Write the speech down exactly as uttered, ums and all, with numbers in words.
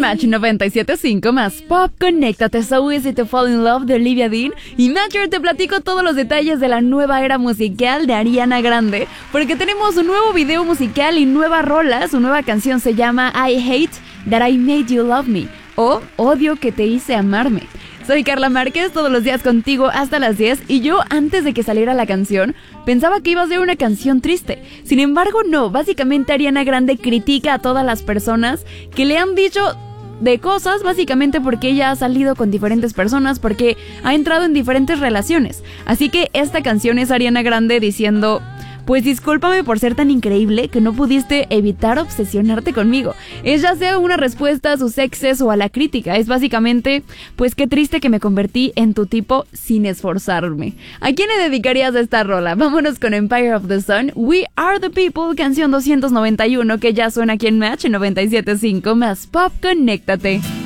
Match noventa y siete punto cinco más Pop, conéctate. So Easy to Fall in Love de Olivia Dean. Y Matcher, te platico todos los detalles de la nueva era musical de Ariana Grande, porque tenemos un nuevo video musical y nueva rola. Su nueva canción se llama I Hate That I Made You Love Me, o Odio que te hice amarme. Soy Carla Márquez, todos los días contigo hasta las diez, y yo, antes de que saliera la canción, pensaba que iba a ser una canción triste. Sin embargo, no. Básicamente Ariana Grande critica a todas las personas que le han dicho de cosas, básicamente porque ella ha salido con diferentes personas, porque ha entrado en diferentes relaciones. Así que esta canción es Ariana Grande diciendo: pues discúlpame por ser tan increíble que no pudiste evitar obsesionarte conmigo. Es ya sea una respuesta a sus exes o a la crítica. Es básicamente, pues qué triste que me convertí en tu tipo sin esforzarme. ¿A quién le dedicarías esta rola? Vámonos con Empire of the Sun, We Are the People, canción doscientos noventa y uno, que ya suena aquí en Match noventa y siete punto cinco más Pop, conéctate.